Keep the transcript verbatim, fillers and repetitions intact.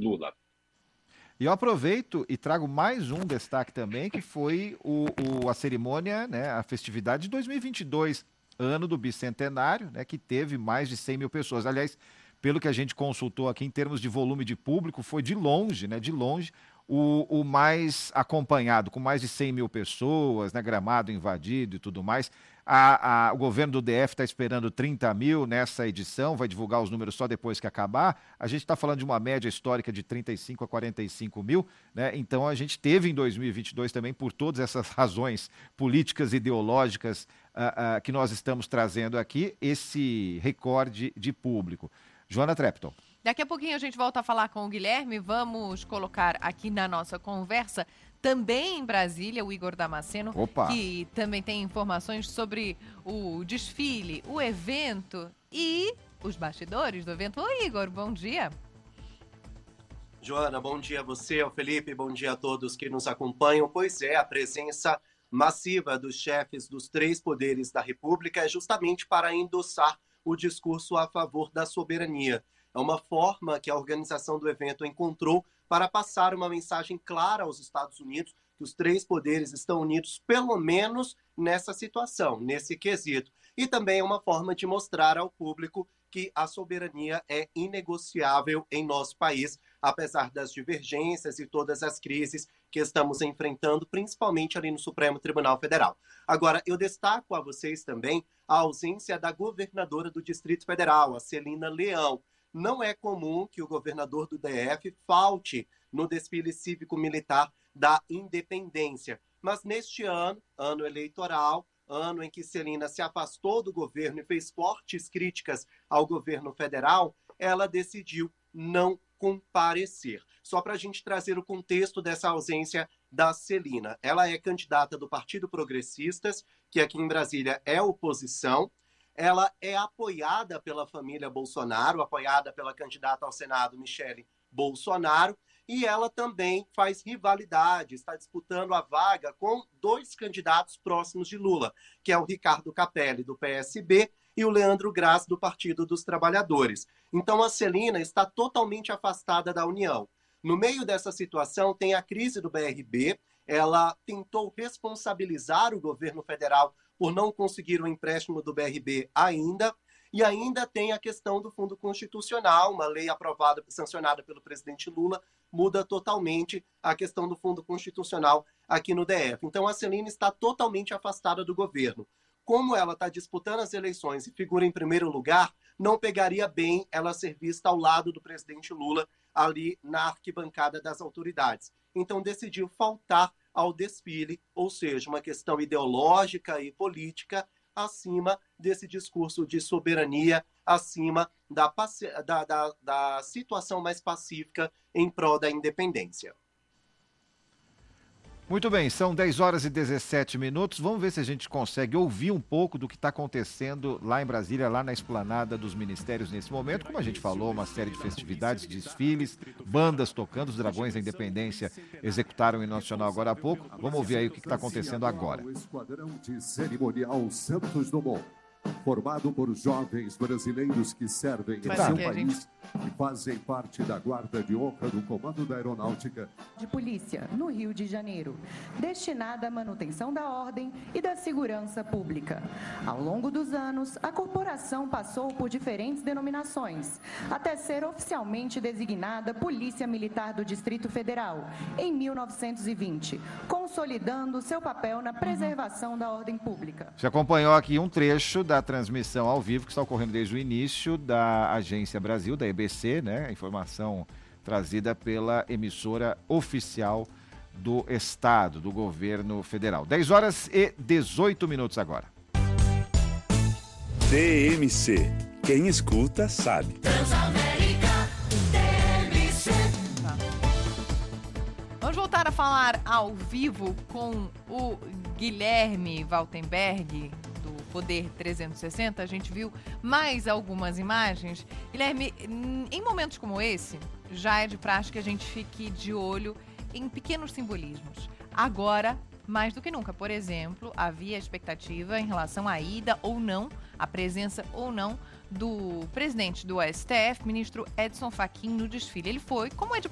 Lula. E eu aproveito e trago mais um destaque também, que foi o, o, a cerimônia, né, a festividade de dois mil e vinte e dois, ano do bicentenário, né, que teve mais de cem mil pessoas. Aliás, pelo que a gente consultou aqui em termos de volume de público, foi de longe, né, de longe, o, o mais acompanhado, com mais de cem mil pessoas, né, gramado invadido e tudo mais. A, a, o governo do D F está esperando trinta mil nessa edição, vai divulgar os números só depois que acabar. A gente está falando de uma média histórica de trinta e cinco a quarenta e cinco mil, né? Então a gente teve em dois mil e vinte e dois também, por todas essas razões políticas, ideológicas uh, uh, que nós estamos trazendo aqui, esse recorde de público. Joana Trepton. Daqui a pouquinho a gente volta a falar com o Guilherme. Vamos colocar aqui na nossa conversa, também em Brasília, o Igor Damasceno, Opa. que também tem informações sobre o desfile, o evento e os bastidores do evento. Oi, Igor, bom dia. Joana, bom dia a você, ao Felipe, bom dia a todos que nos acompanham. Pois é, a presença massiva dos chefes dos três poderes da República é justamente para endossar o discurso a favor da soberania. É uma forma que a organização do evento encontrou para passar uma mensagem clara aos Estados Unidos que os três poderes estão unidos, pelo menos nessa situação, nesse quesito. E também é uma forma de mostrar ao público que a soberania é inegociável em nosso país, apesar das divergências e todas as crises que estamos enfrentando, principalmente ali no Supremo Tribunal Federal. Agora, eu destaco a vocês também a ausência da governadora do Distrito Federal, a Celina Leão. Não é comum que o governador do D F falte no desfile cívico-militar da Independência. Mas neste ano, ano eleitoral, ano em que Celina se afastou do governo e fez fortes críticas ao governo federal, ela decidiu não comparecer. Só para a gente trazer o contexto dessa ausência da Celina. Ela é candidata do Partido Progressistas, que aqui em Brasília é oposição. Ela é apoiada pela família Bolsonaro, apoiada pela candidata ao Senado, Michele Bolsonaro, e ela também faz rivalidade, está disputando a vaga com dois candidatos próximos de Lula, que é o Ricardo Capelli, do P S B, e o Leandro Graz, do Partido dos Trabalhadores. Então a Celina está totalmente afastada da União. No meio dessa situação tem a crise do B R B, ela tentou responsabilizar o governo federal por não conseguir o empréstimo do B R B ainda, e ainda tem a questão do Fundo Constitucional, uma lei aprovada, sancionada pelo presidente Lula, muda totalmente a questão do Fundo Constitucional aqui no D F. Então a Celina está totalmente afastada do governo. Como ela está disputando as eleições e figura em primeiro lugar, não pegaria bem ela ser vista ao lado do presidente Lula, ali na arquibancada das autoridades. Então decidiu faltar ao desfile, ou seja, uma questão ideológica e política acima desse discurso de soberania, acima da, da, da, da situação mais pacífica em prol da independência. Muito bem, são dez horas e dezessete minutos. Vamos ver se a gente consegue ouvir um pouco do que está acontecendo lá em Brasília, lá na esplanada dos ministérios nesse momento. Como a gente falou, uma série de festividades, desfiles, bandas tocando. Os Dragões da Independência executaram o hino nacional agora há pouco. Vamos ouvir aí o que está acontecendo agora. O Esquadrão de Cerimonial Santos Dumont, formado por jovens brasileiros que servem em seu país e fazem parte da Guarda de Honra do Comando da Aeronáutica de Polícia, no Rio de Janeiro, destinada à manutenção da ordem e da segurança pública. Ao longo dos anos, a corporação passou por diferentes denominações, até ser oficialmente designada Polícia Militar do Distrito Federal, em mil novecentos e vinte, consolidando seu papel na preservação da ordem pública. Você acompanhou aqui um trecho da transmissão ao vivo que está ocorrendo desde o início da Agência Brasil, da E B C, né? A informação trazida pela emissora oficial do Estado, do governo federal. dez horas e dezoito minutos agora. D M C. Quem escuta sabe. Transamérica D M C. Vamos voltar a falar ao vivo com o Guilherme Waltenberg, Poder trezentos e sessenta, a gente viu mais algumas imagens. Guilherme, em momentos como esse, já é de praxe que a gente fique de olho em pequenos simbolismos. Agora, mais do que nunca, por exemplo, havia expectativa em relação à ida ou não, a presença ou não do presidente do S T F, ministro Edson Fachin, no desfile. Ele foi, como é de